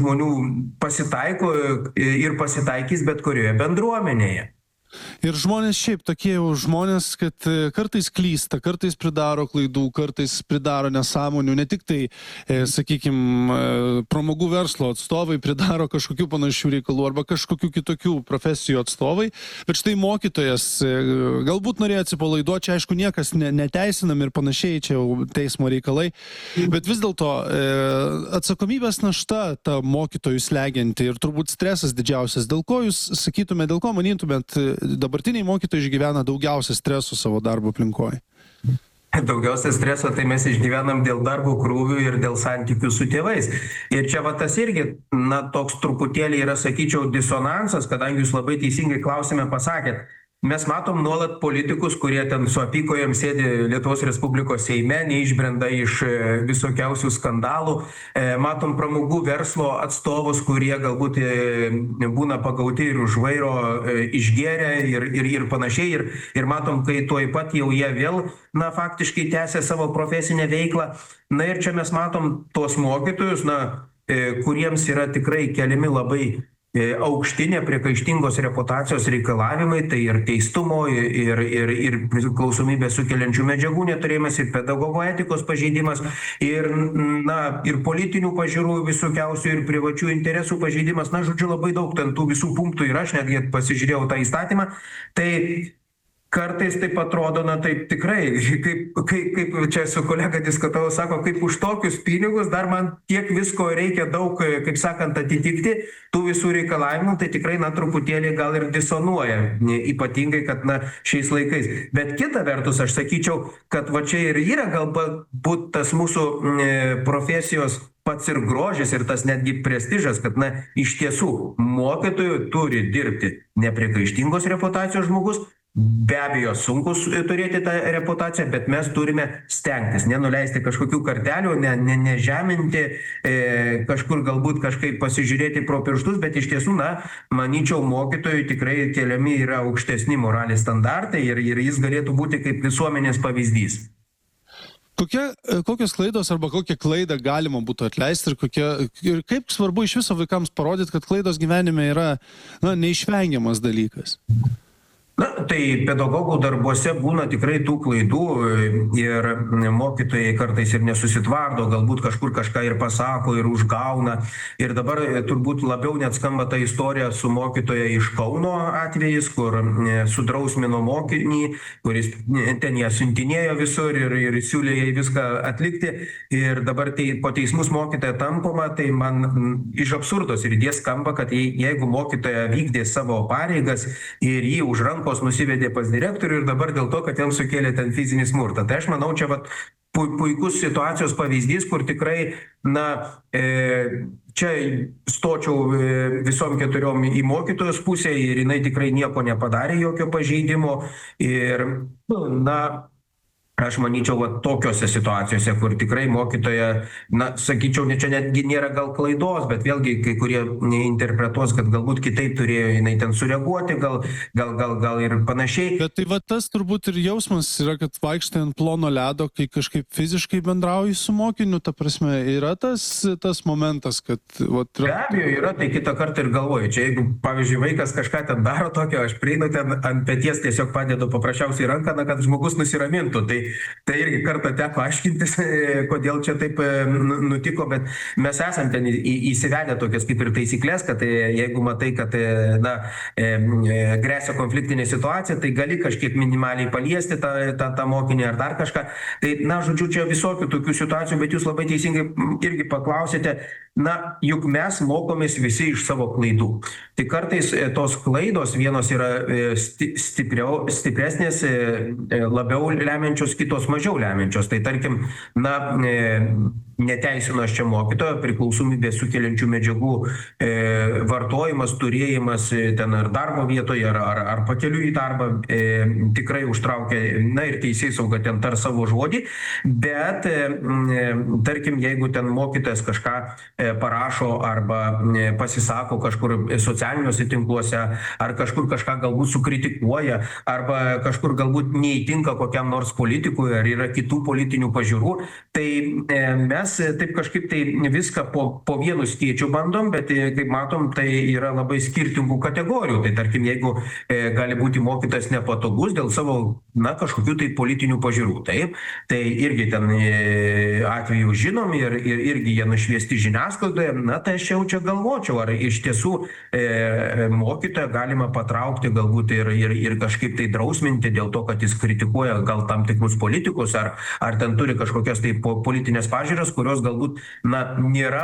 žmonių pasitaiko ir pasitaikys bet kurioje bendruomenėje. Ir žmonės šiaip tokie jau žmonės, kad kartais klysta, kartais pridaro klaidų, kartais pridaro nesąmonių. Ne tik tai, sakykime, pramogų verslo atstovai pridaro kažkokių panašių reikalų arba kažkokių kitokių profesijų atstovai. Bet štai mokytojas galbūt norėjo atsipalaiduoti, čia aišku niekas neteisinam ir panašiai, čia jau teismo reikalai. Bet vis dėlto atsakomybės našta ta mokytojų slegianti ir turbūt stresas didžiausias. Dėl ko jūs sakytumėte, dėl ko manytumėt, dabartiniai mokytojai išgyvena daugiausia streso savo darbo aplinkoje? Daugiausia streso tai mes išgyvenam dėl darbo krūvių ir dėl santykių su tėvais. Ir čia va tas irgi, toks truputėlį yra, sakyčiau, disonansas, kadangi jūs labai teisingai klausime pasakėt. Mes matom nuolat politikus, kurie ten su apykojom sėdi Lietuvos Respublikos Seime, neišbrenda iš visokiausių skandalų. Matom pramogų verslo atstovus, kurie galbūt būna pagauti ir už vairo išgėrę ir panašiai. Ir matom, kai tuoj pat jau jie vėl, faktiškai tęsia savo profesinę veiklą. Ir čia mes matom tuos mokytojus, kuriems yra tikrai keliami labai aukšti nepriekaištingos reputacijos reikalavimai, tai ir teistumo, ir priklausomybę sukeliančių medžiagų neturėjimas, ir pedagogo etikos pažeidimas, ir politinių pažiūrų visokiausių, ir privačių interesų pažeidimas. Žodžiu, labai daug ten tų visų punktų ir aš netgi pasižiūrėjau tą įstatymą. Tai kartais taip atrodo, taip tikrai, kaip čia su kolega diskutavau, sako, kaip už tokius pinigus dar man tiek visko reikia daug, kaip sakant, atitikti tų visų reikalavimų, tai tikrai, truputėlį gal ir disonuoja, ypatingai, kad, šiais laikais. Bet kita vertus, aš sakyčiau, kad va čia ir yra galbūt tas mūsų profesijos pats ir grožis ir tas netgi prestižas, kad, iš tiesų, mokytojų turi dirbti nepriekaištingos reputacijos žmogus. Be abejo, sunku turėti tą reputaciją, bet mes turime stengtis, nenuleisti kažkokių kartelių, nežeminti, kažkur galbūt kažkaip pasižiūrėti pro pirštus, bet iš tiesų, manyčiau, mokytojui tikrai keliami yra aukštesni moralės standartai ir jis galėtų būti kaip visuomenės pavyzdys. Kokios klaidos arba kokią klaidą galima būtų atleisti ir kaip svarbu iš viso vaikams parodyti, kad klaidos gyvenime yra neišvengiamas dalykas? Tai pedagogų darbuose būna tikrai tų klaidų ir mokytojai kartais ir nesusitvardo, galbūt kažkur kažką ir pasako ir užgauna. Ir dabar turbūt labiau net skamba ta istorija su mokytoja iš Kauno atvejis, kur sudrausmino mokinį, kuris ten ją siuntinėjo visur ir siūlė jai viską atlikti. Ir dabar po teismus mokytoja tampoma, tai man iš absurdos ir idės skamba, kad jeigu mokytoja vykdė savo pareigas ir jį už rankos nusivedė pas direktorių ir dabar dėl to, kad jam sukėlė ten fizinį smurtą. Tai aš manau, čia puikus situacijos pavyzdys, kur tikrai, čia stočiau visom keturiom į mokytojos pusę ir jinai tikrai nieko nepadarė, jokio pažeidimo. Ir, aš manyčiau, tokiose situacijose, kur tikrai mokytoja, sakyčiau, čia netgi nėra gal klaidos, bet vėlgi kai kurie interpretuos, kad galbūt kitaip turėjo jinai ten sureaguoti, gal ir panašiai. Bet tai tas turbūt ir jausmas yra, kad vaikštai ant plono ledo, kai kažkaip fiziškai bendrauji su mokiniu, ta prasme, yra tas momentas, kad... Be abejo, yra, tai kitą kartą ir galvoju. Čia jeigu, pavyzdžiui, vaikas kažką ten daro tokio, aš prieinu ten ant peties, tiesiog padedu paprasčiausiai ranką, kad žmogus nusiramintų. Tai irgi kartą teko aiškintis, kodėl čia taip nutiko, bet mes esam ten įsivedę tokias kaip ir taisyklės, kad jeigu matai, kad gresia konfliktinė situacija, tai gali kažkiek minimaliai paliesti tą mokinį ar dar kažką. Tai, žodžiu, čia visokių tokių situacijų, bet jūs labai teisingai irgi paklausėte, juk mes mokomės visi iš savo klaidų. Tai kartais tos klaidos vienos yra stipresnės, labiau lemiančios, kitos mažiau lemiančios. Tai tarkim, neteisino aš čia mokytojo, priklausomybės sukeliančių medžiagų vartojimas, turėjimas ten ar darbo vietoje, ar pakeliui į darbą tikrai užtraukia, ir teisėsauga ten tar savo žodį, bet tarkim, jeigu ten mokytojas kažką parašo arba pasisako kažkur socialiniuose tinkluose, ar kažkur kažką galbūt sukritikuoja, arba kažkur galbūt neįtinka kokiam nors politikui, ar yra kitų politinių pažiūrų, tai mes taip kažkaip tai viską po vienu skėčiu bandom, bet kaip matom, tai yra labai skirtingų kategorijų. Tai tarkim, jeigu gali būti mokytas nepatogus dėl savo, kažkokių tai politinių pažiūrų, taip, tai irgi ten atvejų žinom ir irgi jie nušviesti žiniasklaidoje, tai aš jau čia galvočiau, ar iš tiesų mokytoją galima patraukti galbūt ir kažkaip tai drausminti dėl to, kad jis kritikuoja gal tam tikrus politikus, ar ten turi kažkokias tai politinės pažiūras, kurios galbūt, nėra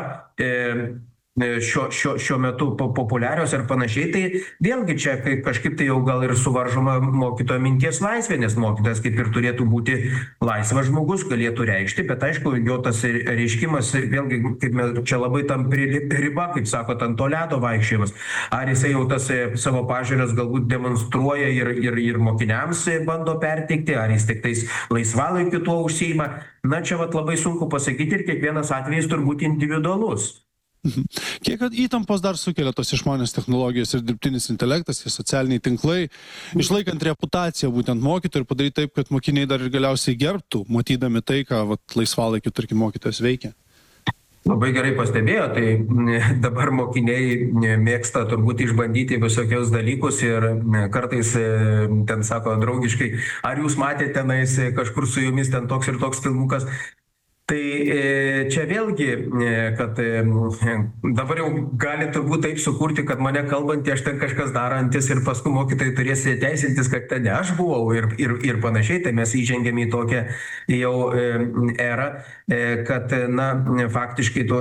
šiuo metu populiarios ir panašiai, tai vėlgi čia kažkaip tai jau gal ir suvaržoma mokytojo minties laisvė, nes mokytojas kaip ir turėtų būti laisvas žmogus, galėtų reikšti, bet aišku, jo tas reiškimas, vėlgi, kaip mes čia labai tam riba, kaip sakot, ant to ledo vaikščiojimas, ar jisai jau tas savo pažiūras galbūt demonstruoja ir mokiniams bando perteikti, ar jis tik tais laisvalaikiu tuo užsiima, čia labai sunku pasakyti ir kiekvienas atvejis turbūt individualus. Kiek įtampos dar sukelia tos išmanios technologijos ir dirbtinis intelektas, ir socialiniai tinklai, išlaikant reputaciją būtent mokytojų ir padaryti taip, kad mokiniai dar ir galiausiai gerbtų, matydami tai, ką laisvalaikiu, tarkim, mokytojas veikia? Labai gerai pastebėjo, tai dabar mokiniai mėgsta turbūt išbandyti visokios dalykus ir kartais ten sako draugiškai, ar jūs matėte tenais kažkur su jumis ten toks ir toks filmukas. Tai čia vėlgi, kad dabar jau gali turbūt taip sukurti, kad mane kalbantį aš ten kažkas darantis ir paskui mokytojai turės teisintis, kad ten ne aš buvau ir panašiai, tai mes įžengėme į tokią jau erą, kad, faktiškai to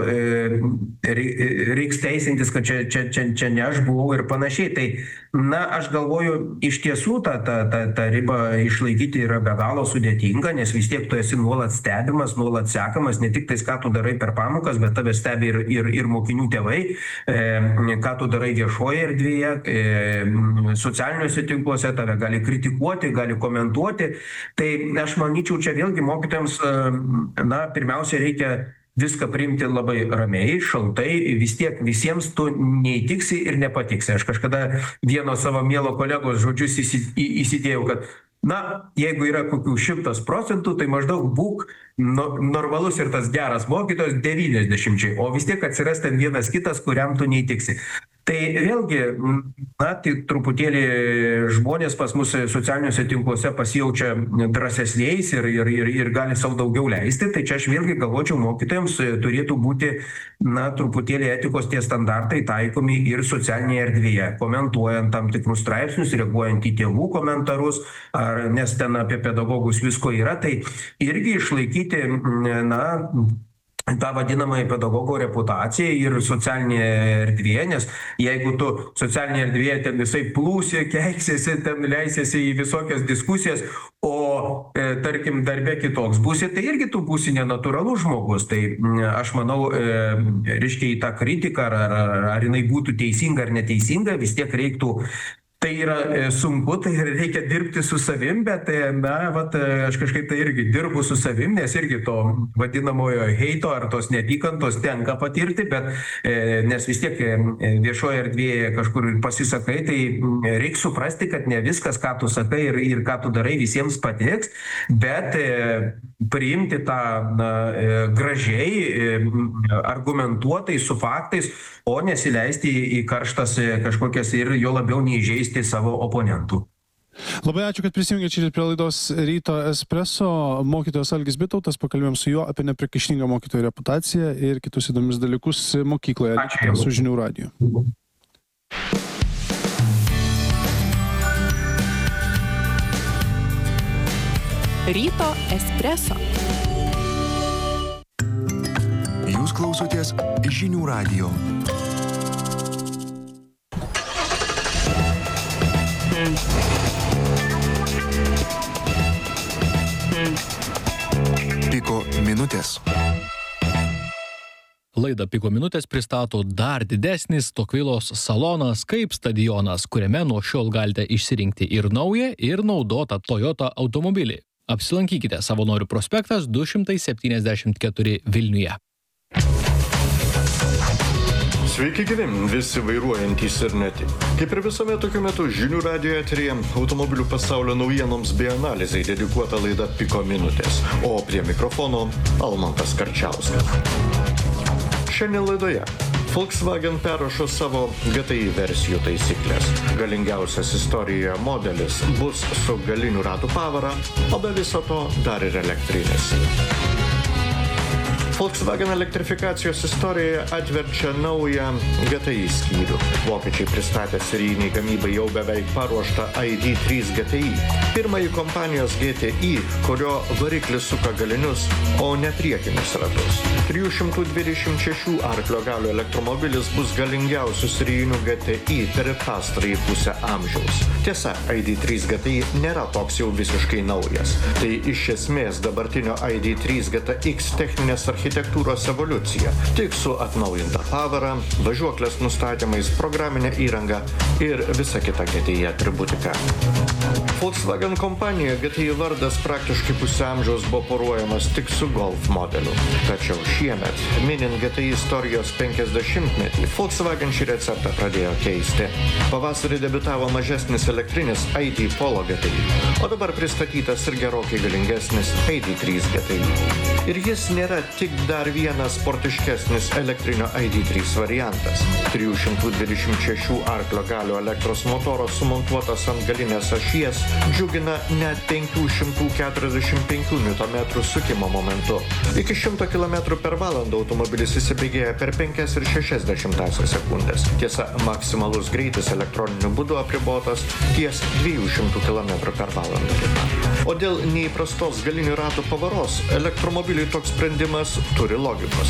reiks teisintis, kad čia ne aš buvau ir panašiai. Tai, aš galvoju, iš tiesų tą ribą išlaikyti yra be galo sudėtinga, nes vis tiek tu esi nuolat stebimas, nuolat sekamas, ne tik tais, ką tu darai per pamokas, bet tave stebi ir mokinių tėvai, ką tu darai viešoje erdvėje, socialiniuose tinkluose, tave gali kritikuoti, gali komentuoti. Tai aš manyčiau, čia vėlgi mokytojams, pirmiausia reikia viską priimti labai ramiai, šaltai, vis tiek visiems tu neįtiksi ir nepatiksi. Aš kažkada vieno savo mielo kolegos žodžius įsidėjau, kad jeigu yra kokių 100%, tai maždaug būk normalus ir tas geras mokytojas 90%, o vis tiek atsiras ten vienas kitas, kuriam tu neįtiksi. Tai vėlgi, tai truputėlį žmonės pas mus socialiniuose tinkluose pasijaučia drąsesniais ir gali savo daugiau leisti, tai čia aš vėlgi galvočiau, mokytojams turėtų būti, truputėlį etikos tie standartai taikomi ir socialinėje erdvėje, komentuojant tam tikrus straipsnius, reaguojant į tėvų komentarus, nes ten apie pedagogus visko yra, tai irgi išlaikyti, tą vadinamąją pedagogo reputaciją ir socialinėje erdvėje, nes jeigu tu socialinėje erdvėje ten visai plūsi, keiksiesi, ten leisiesi į visokias diskusijas, o tarkim darbe kitoks būsi, tai irgi tu būsi nenatūralus žmogus. Tai aš manau, reiškia į tą kritiką, ar jinai būtų teisinga ar neteisinga, vis tiek reiktų. Tai yra sunku, tai reikia dirbti su savim, bet aš kažkaip tai irgi dirbu su savim, nes irgi to vadinamojo heito ar tos neapykantos tenka patirti, bet nes vis tiek viešoje erdvėje kažkur pasisakai, tai reikia suprasti, kad ne viskas, ką tu sakai ir ką tu darai, visiems patiks, bet priimti tą gražiai, argumentuotai, su faktais, o nesileisti į karštas kažkokias ir jo labiau neįžeisti savo oponentų. Labai ačiū, kad prisijungėte čia prie laidos Ryto Espresso. Mokytojas Algis Bitautas, pakalbėjom su juo apie nepriekaištingą mokytojo reputaciją ir kitus įdomius dalykus mokykloje. Ačiū. Su Žinių radiju. Ryto Espresso. Jūs klausotės Žinių radijo. Piko minutės. Laidą Piko minutės pristato dar didesnis Tokvilos salonas kaip stadionas, kuriame nuo šiol galite išsirinkti ir naują, ir naudotą Toyota automobilį. Apsilankykite Savanorių prospektas 274 Vilniuje. Sveiki gyvi, visi vairuojantys ir ne tik. Kaip ir visuomet tokiu metu žinių radijo eteryje automobilių pasaulio naujienoms bei analizai dedikuota laida Piko minutės, o prie mikrofono Almantas Karčiauskas. Šiandien laidoje Volkswagen perrašo savo GTI versijų taisyklės. Galingiausias istorijoje modelis bus su galinių ratų pavara, o be viso to dar ir elektrinis. Volkswagen elektrifikacijos istorijoje atverčia naują GTI skyrių. Vokiečiai pristatė serijiniai gamybai jau beveik paruoštą ID3 GTI. Pirmąjį kompanijos GTI, kurio variklis suka galinius, o ne priekinius ratus. 326 arklio galių elektromobilis bus galingiausių serijinių GTI per pastarąjį pusę amžiaus. Tiesa, ID3 GTI nėra toks jau visiškai naujas. Tai iš esmės dabartinio ID3 GTX techninės architektūros evoliucija, tik su atnaujinta pavara, važiuoklės nustatymais, programinė įranga ir visa kita GTI atributika. Volkswagen kompanija GTI vardas praktiškai pusę amžiaus buvo poruojamas tik su Golf modeliu. Tačiau šiemet, minint GTI istorijos 50-metį, Volkswagen šį receptą pradėjo keisti. Pavasarį debiutavo mažesnis elektrinis ID Polo GTI, o dabar pristatytas ir gerokai galingesnis ID3 GTI. Ir jis nėra tik dar vienas sportiškesnis elektrinio ID3 variantas. 326 arklio galių elektros motoras sumontuotas ant galinės ašies džiugina net 545 Nm sukimo momentu. Iki 100 km/h automobilis įsibėgėja per 5,6 sekundės. Tiesa, maksimalus greitis elektroniniu būdu apribotas ties 200 km/h. O dėl neįprastos galinių ratų pavaros, elektromobiliui toks sprendimas turi logikos.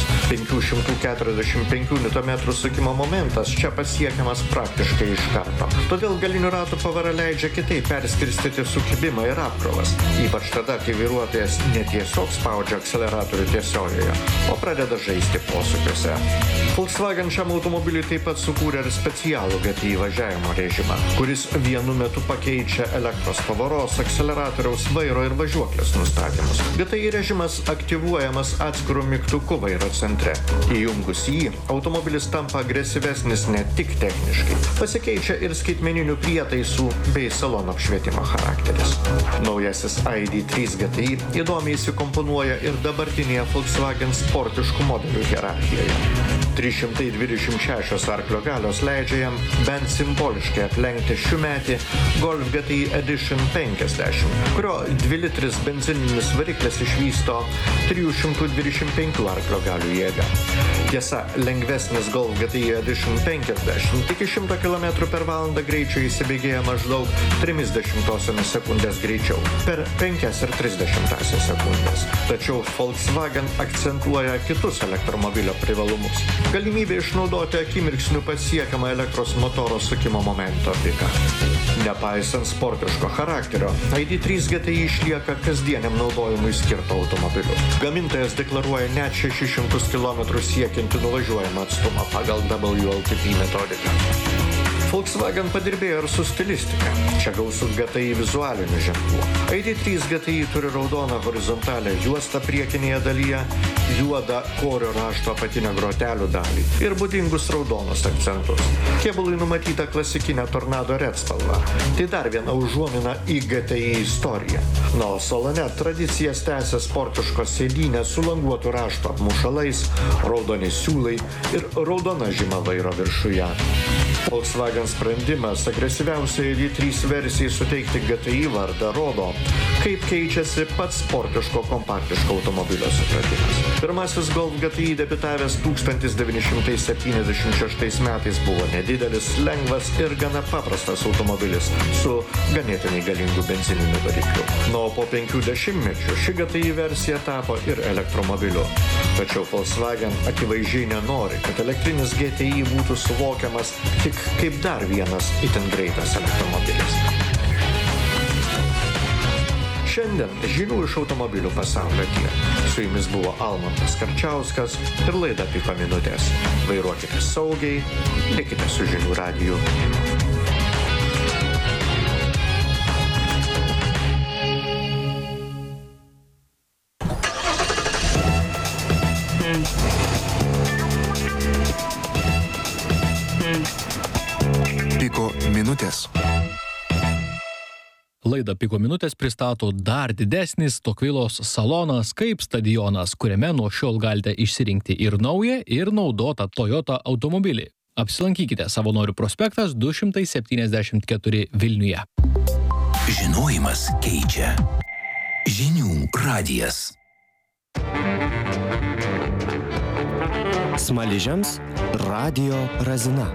545 Nm sukimo momentas čia pasiekiamas praktiškai iš karto. Todėl galinių ratų pavara leidžia kitaip perskirstyti sukibimą ir apkrovas, ypač tada, kai vairuotojas ne tiesiog spaudžia akceleratorių tiesiojoje, o pradeda žaisti posūkiuose. Volkswagen šiam automobiliui taip pat sukūrė ir specialų GTI važiavimo režimą, kuris vienu metu pakeičia elektros pavaros, akceleratoriaus, vairo ir važiuoklės nustatymus. GTI režimas aktyvuojamas atskiru mygtuku vairo centre. Įjungus jį, automobilis tampa agresyvesnis ne tik techniškai, pasikeičia ir skaitmeninių prietaisų bei salono apšvietimo charakteris. Naujasis ID3 GTI įdomiai įsikomponuoja ir dabartinėje Volkswagen sportiškų modelių hierarchijoje. 326 arklio galios leidžia jam bent simboliškai aplenkti šiųmetį Golf GTI Edition 50, kurio 2-litris benzininis variklis išvysto 325 arklio galių jėgą. Tiesa, lengvesnis Golf GTI Edition 50 iki 100 km/h greičio įsibėgėja maždaug 0,3 sekundės greičiau, per 5,3 sekundės. Tačiau Volkswagen akcentuoja kitus elektromobilio privalumus. Galimybė išnaudoti akimirksniu pasiekiamą elektros motoro sukimo momento piką. Nepaisant sportiško charakterio, ID3 GTI išlieka kasdieniam naudojimui skirto automobiliu. Gamintojas deklaruoja net 600 km siekiantį nuvažiuojamą atstumą pagal WLTP metodiką. Volkswagen padirbėjo ir su stilistika. Čia gausu GTI vizualinių ženklų. ID3 GTI turi raudoną horizontalią juostą priekinėje dalyje, juodą korio rašto apatinę grotelių dalį ir būdingus raudonus akcentus. Kėbului numatyta klasikinė Tornado Red spalva. Tai dar viena užuomina į GTI istoriją. Na, o salone tradicijas tęsia sportiškos sėdynės su languotų rašto apmušalais, raudoni siūlai ir raudona žyma vairo viršuje. Volkswagen sprendimas agresyviausiai ID3 versijai suteikti GTI vardą rodo, kaip keičiasi pats sportiško kompaktiško automobilio supratimas. Pirmasis Golf GTI debiutavęs 1976 metais buvo nedidelis, lengvas ir gana paprastas automobilis su ganėtinai galingu benzininiu varikliu. O po 50 mečių ši GTI versija tapo ir elektromobiliu. Tačiau Volkswagen akivaizdžiai nenori, kad elektrinis GTI būtų suvokiamas tik kaip dar vienas itin greitas elektromobilis. Šiandien žinių iš automobilių pasaulio tiek. Su jumis buvo Almantas Karčiauskas ir laida Piko minutės. Vairuokite saugiai, likite su žinių radiju. Piko minutės. Laidą Piko minutės pristato dar didesnis Tokvilos salonas kaip stadionas, kuriame nuo šiol galite išsirinkti ir naują, ir naudotą Toyota automobilį. Apsilankykite Savanorių prospektas 274 Vilniuje. Žinojimas keičia. Žinių radijas. Smaližiams Radio Razina.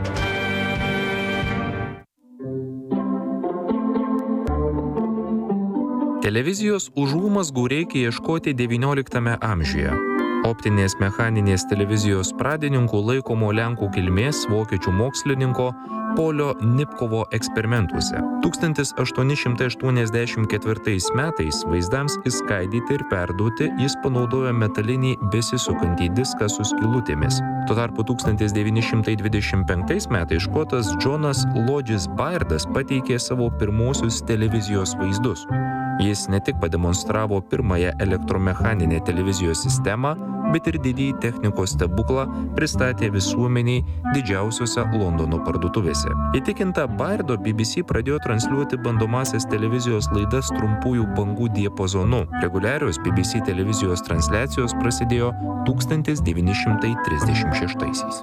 Televizijos užuomazgų reikia ieškoti XIX amžiuje. Optinės mechaninės televizijos pradininku laikomo lenkų kilmės vokiečių mokslininko Polio Nipkovo eksperimentuose. 1884 metais vaizdams išskaidyti ir perduoti jis panaudojo metalinį besisukantį diską su skylutėmis. Tuo tarpu 1925 metais škotas Džonas Lodžis Bairdas pateikė savo pirmosius televizijos vaizdus. Jis ne tik pademonstravo pirmąją elektromechaninę televizijos sistemą, bet ir didįjį technikos stebuklą pristatė visuomeniai didžiausiose Londono parduotuvėse. Įtikinta Bairdo BBC pradėjo transliuoti bandomąsias televizijos laidas trumpųjų bangų diapazonu. Reguliarios BBC televizijos transliacijos prasidėjo 1936.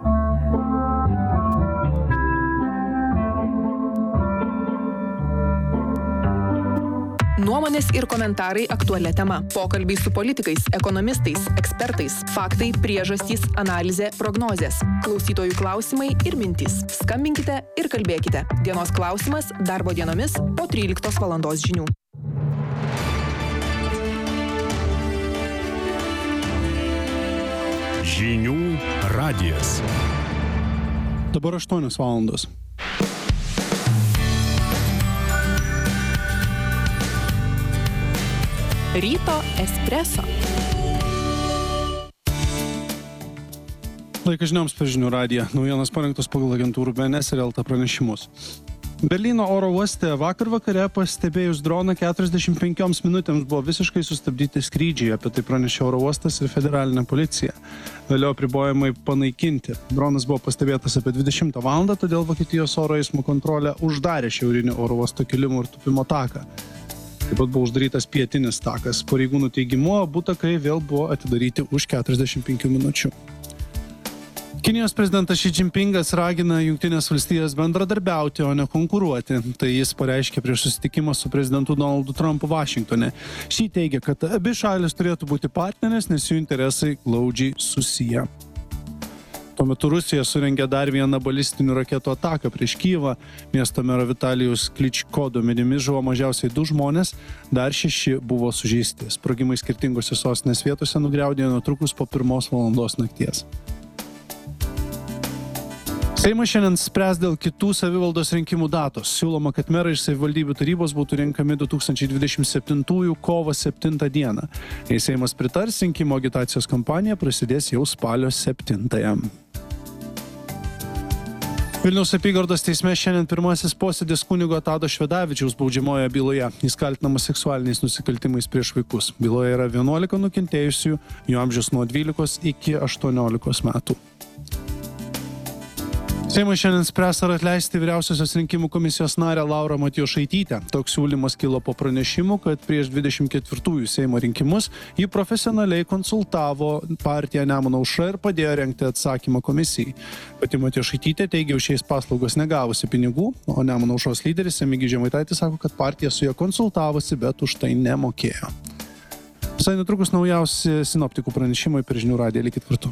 Nuomonės ir komentarai aktualia tema. Pokalbiai su politikais, ekonomistais, ekspertais, faktai, priežastys, analizė, prognozės. Klausytojų klausimai ir mintys. Skambinkite ir kalbėkite. Dienos klausimas darbo dienomis po 13 valandos žinių. Žinių radijas. Dabar 8 valandos. Ryto espreso. Laikas žinioms per Žinių radiją. Naujienos parengtos pagal agentūrų BNS ir LT pranešimus. Berlyno oro uoste vakar vakare pastebėjus droną 45 minutėms buvo visiškai sustabdyti skrydžiai. Apie tai pranešė oro uostas ir federalinė policija. Vėliau apribojimai panaikinti. Dronas buvo pastebėtas apie 20 valandą, todėl Vokietijos oro eismo kontrolė uždarė šiaurinį oro uosto kilimo ir tupimo taką. Taip pat buvo uždarytas pietinis takas. Pareigūnų teigimu, abu takai vėl buvo atidaryti už 45 minučių. Kinijos prezidentas Xi Jinpingas ragina Jungtinės valstijas bendradarbiauti, o ne konkuruoti. Tai jis pareiškė prieš susitikimą su prezidentu Donaldu Trumpu Vašingtone. Xi teigia, kad abi šalys turėtų būti partnerės, nes jų interesai glaudžiai susiję. Tuo metu Rusija surengė dar vieną balistinių raketų ataką prieš Kyjivą. Miesto mero Vitalijus Kličko duomenimis žuvo mažiausiai 2 žmonės, dar 6 buvo sužeisti. Sprogimai skirtingose sostinės vietose nugriaudėjo netrukus po 1 valandos nakties. Seimas šiandien spręs dėl kitų savivaldos rinkimų datos. Siūloma, kad merai iš savivaldybių tarybos būtų renkami 2027 kovo 7 dieną. Jei Seimas pritars, rinkimų agitacijos kampanija prasidės jau spalio 7. Vilniaus apygardos teisme šiandien pirmasis posėdis kunigo Tado Švedavičiaus baudžiamojoje byloje. Jis kaltinamas seksualiniais nusikaltimais prieš vaikus. Byloje yra 11 nukentėjusių, jų amžius nuo 12 iki 18 metų. Seimas šiandien spręs ar atleisti vyriausiosios rinkimų komisijos narę Laurą Matjošaitytę. Toks siūlymas kilo po pranešimų, kad prieš 24-ųjų Seimo rinkimus ji profesionaliai konsultavo partiją Nemuno aušra ir padėjo rengti atsakymą komisijai. Pati Matjošaitytė teigia už šiais paslaugos negavusi pinigų, o Nemuno aušros lyderis Remigijus Žemaitaitis sako, kad partija su ja konsultavosi, bet už tai nemokėjo. Visai netrukus naujausi sinoptikų pranešimai per Žinių radiją, likit kartu.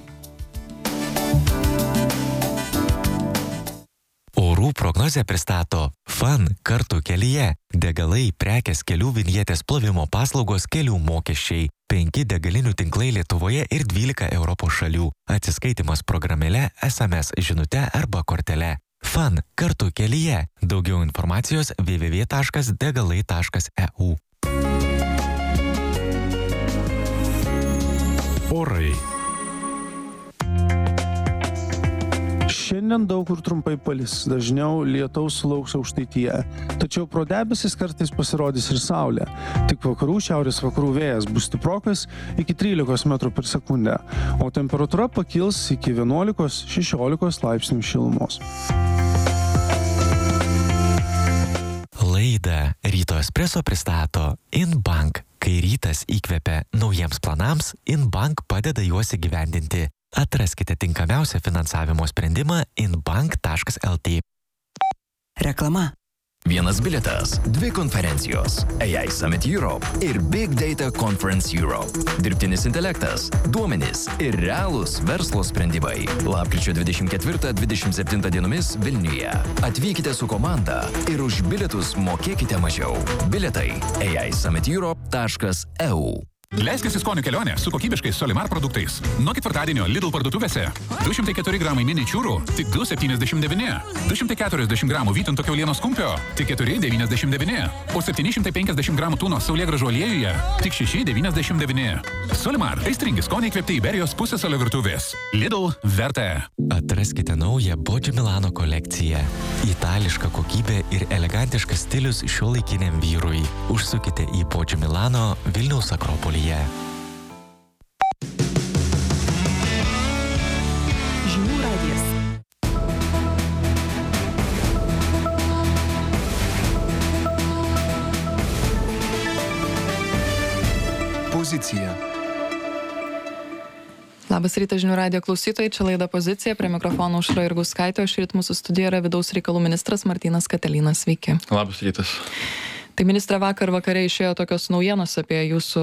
Orų prognozę pristato FAN kartu kelyje. Degalai, prekės, kelių vinjetės plovimo paslaugos, kelių mokesčiai. 5 degalinių tinklai Lietuvoje ir 12 Europos šalių. Atsiskaitimas programėle, SMS žinute arba kortele. FAN kartu kelyje. Daugiau informacijos www.degalai.eu. Orai. Šiandien daug kur trumpai palis, dažniau lietaus sulauks Aukštaitija. Tačiau pro debesis kartais pasirodys ir saulė. Tik vakarų šiaurės vakarų vėjas bus stiprokas iki 13 metrų per sekundę, o temperatūra pakils iki 11-16 laipsnių šilumos. Laidą Ryto espreso pristato InBank. Kai rytas įkvepia naujiems planams, InBank padeda juos įgyvendinti. Atraskite tinkamiausią finansavimo sprendimą inbank.lt. Reklama. Vienas bilietas, 2 konferencijos – AI Summit Europe ir Big Data Conference Europe. Dirbtinis intelektas, duomenys ir realūs verslo sprendimai. Lapkričio 24-27 dienomis Vilniuje. Atvykite su komanda ir už bilietus mokėkite mažiau. Bilietai aisummit.europe.eu. Leiskis į skonių kelionę su kokybiškais Solimar produktais. Nuo ketvirtadienio Lidl parduotuvėse 204 gramai mini čiūrų tik 2,79, 240 gramų vytinto kiaulienos kumpio tik 4,99, o 750 gramų tūno saulėgrąžų aliejuje tik 6,99. Solimar – aistringi skoniai įkvėpti Iberijos pusiasalio virtuvės. Lidl verta. Atraskite naują Boggio Milano kolekciją. Itališka kokybė ir elegantiškas stilius šiuolaikiniam vyrui. Užsukite į Boggio Milano Vilniaus Akropolyje. Žinių radijas. Pozicija. Labas rytas žinių radijo klausytojai, čia laida Pozicija, prie mikrofono Aušra Jurgauskaitė, o šįryt mūsų studijoje yra vidaus reikalų ministras Martynas Katelynas. Sveiki. Labas rytas. Tai ministrė, vakare išėjo tokios naujienos apie jūsų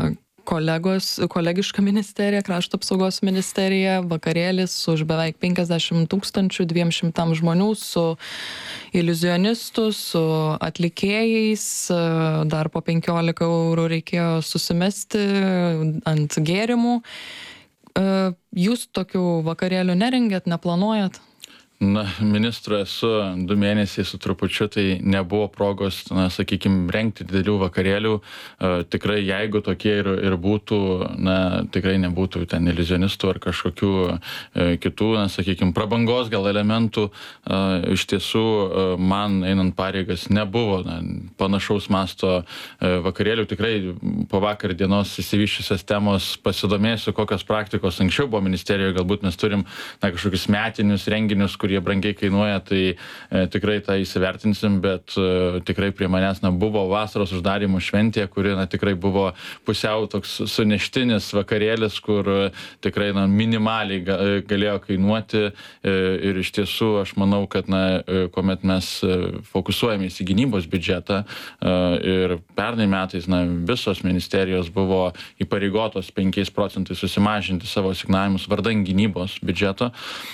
kolegišką ministeriją, krašto apsaugos ministeriją, vakarėlis už beveik 50 200 žmonių, su iliuzionistų, su atlikėjais, dar po 15 eurų reikėjo susimesti ant gėrimų. Jūs tokių vakarėlių nerengėt, neplanuojat? Na, ministru esu 2 mėnesiai su trupučiu, tai nebuvo progos, sakykime, rengti didelių vakarėlių. Tikrai, jeigu tokie ir būtų, tikrai nebūtų ten iliuzionistų ar kažkokių kitų, sakykime, prabangos gal elementų. Iš tiesų, man einant pareigas nebuvo panašaus masto vakarėlių. Tikrai po vakar dienos įsivyščiusios temos pasidomėsiu, kokios praktikos anksčiau buvo ministerijoje. Galbūt mes turim kažkokius metinius renginius, kurie brangiai kainuoja, tai tikrai tą įsivertinsim, bet tikrai prie manęs buvo vasaros uždarymo šventė, kuri tikrai buvo pusiau toks suneštinis vakarėlis, kur tikrai minimaliai galėjo kainuoti ir iš tiesų aš manau, kad kuomet mes fokusuojamės į gynybos biudžetą ir pernai metais visos ministerijos buvo įpareigotos 5 procentais susimažinti savo asignavimus vardan gynybos biudžeto.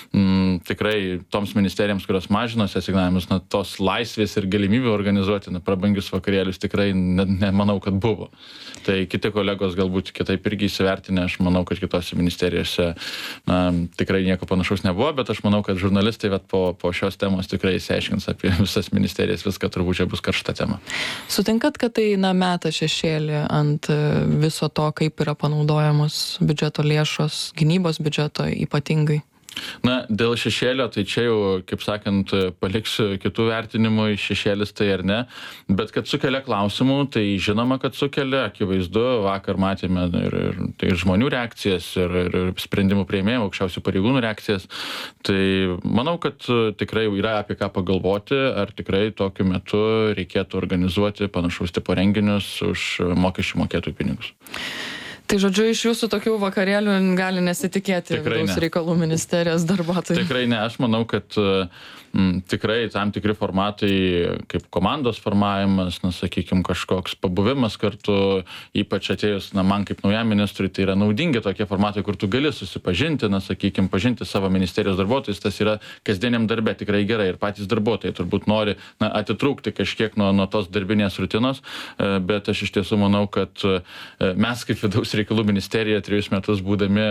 Tikrai toms ministerijoms, kurios mažinosi asignavimus, tos laisvės ir galimybių organizuoti prabangius vakarėlius tikrai nemanau, kad buvo. Tai kiti kolegos galbūt kitaip irgi įsivertinę, aš manau, kad kitose ministerijose tikrai nieko panašaus nebuvo, bet aš manau, kad žurnalistai po šios temos tikrai įsiaiškins apie visas ministerijas, viską turbūt čia bus karšta tema. Sutinkat, kad tai meta šešėlį ant viso to, kaip yra panaudojamos biudžeto lėšos, gynybos biudžeto ypatingai? Dėl šešėlio, tai čia jau, kaip sakant, paliksiu kitų vertinimų, šešėlis tai ar ne, bet kad sukelia klausimų, tai žinoma, kad sukelia, akivaizdu, vakar matėme ir žmonių reakcijas, ir sprendimų priėmėjų, aukščiausių pareigūnų reakcijas, tai manau, kad tikrai yra apie ką pagalvoti, ar tikrai tokiu metu reikėtų organizuoti panašaus tipo renginius už mokesčių mokėtojų pinigus. Tai žodžiu, iš jūsų tokių vakarėlių gali nesitikėti vidaus reikalų ministerijos darbuotojai. Tikrai ne, aš manau, kad tikrai tam tikri formatai, kaip komandos formavimas, sakykime, kažkoks pabuvimas kartu, ypač atėjus man kaip naujam ministrui, tai yra naudingi tokie formatai, kur tu gali susipažinti, sakykime, pažinti savo ministerijos darbuotojus, tas yra kasdieniam darbe tikrai gerai ir patys darbuotojai turbūt nori atitrūkti kažkiek nuo tos darbinės rutinos, bet aš iš tiesų manau, kad mes kaip vidaus reikalų ministerija 3 metus būdami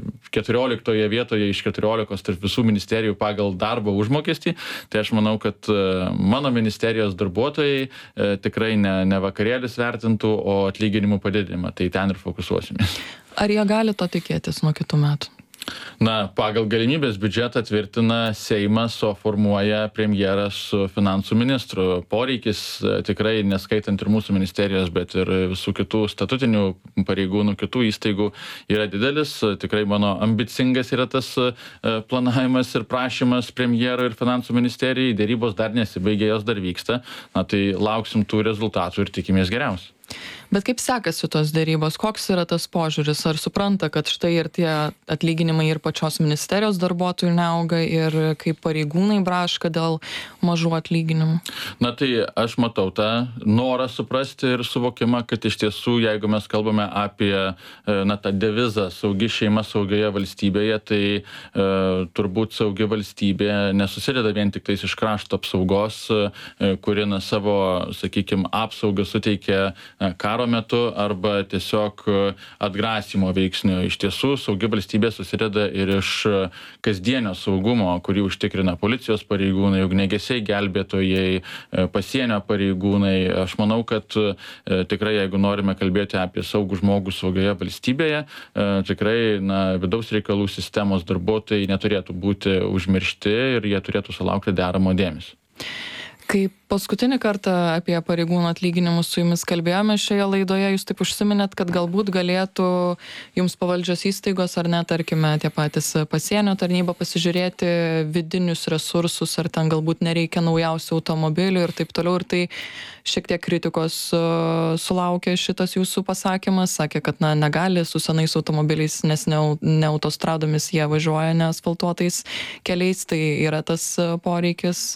14 vietoje iš 14 tarp visų ministerijų pagal darbo užmokestį, tai aš manau, kad mano ministerijos darbuotojai tikrai ne vakarėlis vertintų, o atlyginimų padidinimą, tai ten ir fokusuosimės. Ar jie gali to tikėtis nuo kitų metų? Na, pagal galimybės biudžetą tvirtina Seimas, o formuoja premjeras su finansų ministru. Poreikis tikrai, neskaitant ir mūsų ministerijos, bet ir visų kitų statutinių pareigūnų, kitų įstaigų, yra didelis. Tikrai mano ambicingas yra tas planavimas ir prašymas premjero ir finansų ministerijai. Dėrybos dar nesibaigė, jos dar vyksta. Na, tai lauksim tų rezultatų ir tikimės geriausių. Bet kaip sekasi tos dėrybos? Koks yra tas požiūris? Ar supranta, kad štai ir tie atlyginimai ir pačios ministerijos darbuotojų neauga ir kaip pareigūnai braška dėl mažų atlyginimų? Na tai aš matau tą norą suprasti ir suvokimą, kad iš tiesų, jeigu mes kalbame apie tą devizą saugi šeima saugioje valstybėje, tai turbūt saugi valstybė nesusideda vien tik tais iš krašto apsaugos, kuri savo, sakykime, apsaugą suteikia karo metu arba tiesiog atgrasimo veiksnių. Iš tiesų, saugi valstybė susideda ir iš kasdienio saugumo, kurį užtikrina policijos pareigūnai, ugniagesiai gelbėtojai, pasienio pareigūnai. Aš manau, kad tikrai, jeigu norime kalbėti apie saugų žmogų saugioje valstybėje, tikrai vidaus reikalų sistemos darbuotojai neturėtų būti užmiršti ir jie turėtų sulaukti deramo dėmesio. Kai paskutinį kartą apie pareigūnų atlyginimus su jumis kalbėjome šioje laidoje, jūs taip užsiminėt, kad galbūt galėtų jums pavaldžios įstaigos ar net, tarkime, tie patys pasienio tarnyba pasižiūrėti vidinius resursus, ar ten galbūt nereikia naujausių automobilių ir taip toliau. Ir tai šiek tiek kritikos sulaukė šitas jūsų pasakymas. Sakė, kad negali su senais automobiliais, nes ne autostradomis jie važiuoja, ne asfaltuotais keliais. Tai yra tas poreikis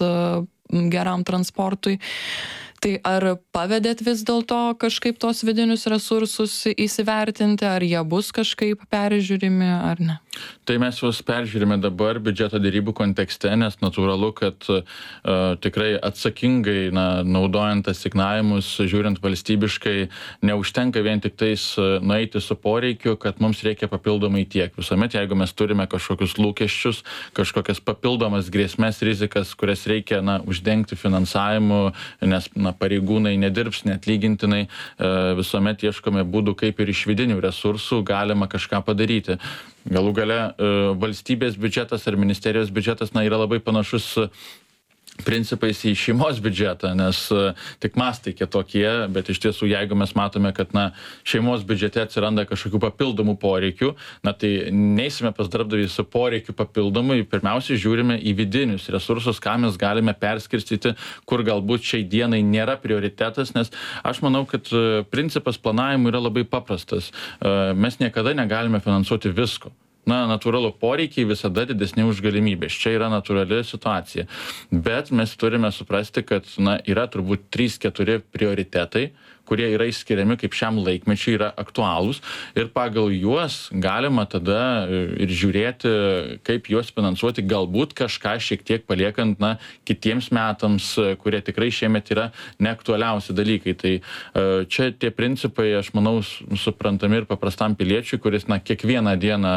geram transportui. Tai ar pavedėt vis dėlto kažkaip tos vidinius resursus įsivertinti, ar jie bus kažkaip peržiūrimi, ar ne? Tai mes juos peržiūrime dabar biudžeto dėrybų kontekste, nes natūralu, kad tikrai atsakingai naudojant asignavimus, žiūrint valstybiškai, neužtenka vien tik tais nueiti su poreikiu, kad mums reikia papildomai tiek. Visuomet, jeigu mes turime kažkokius lūkesčius, kažkokias papildomas grėsmės, rizikas, kurias reikia uždengti finansavimu, nes pareigūnai nedirbs neatlygintinai, visuomet ieškome būdų, kaip ir iš vidinių resursų galima kažką padaryti. Galų gale valstybės biudžetas ar ministerijos biudžetas yra labai panašus principais į šeimos biudžetą, nes tik mastai kitokie, bet iš tiesų, jeigu mes matome, kad šeimos biudžete atsiranda kažkokių papildomų poreikių, tai neisime pas darbdavį su poreikiu papildomai, pirmiausia žiūrime į vidinius resursus, ką mes galime perskirstyti, kur galbūt šiai dienai nėra prioritetas, nes aš manau, kad principas planavimų yra labai paprastas. Mes niekada negalime finansuoti visko. Natūralu, poreikiai visada didesni už galimybės. Čia yra natūrali situacija. Bet mes turime suprasti, kad yra turbūt 3-4 prioritetai, kurie yra išskiriami kaip šiam laikmečiui yra aktualūs ir pagal juos galima tada ir žiūrėti, kaip juos finansuoti, galbūt kažką šiek tiek paliekant kitiems metams, kurie tikrai šiemet yra neaktualiausi dalykai. Tai čia tie principai, aš manau, suprantami ir paprastam piliečiui, kuris kiekvieną dieną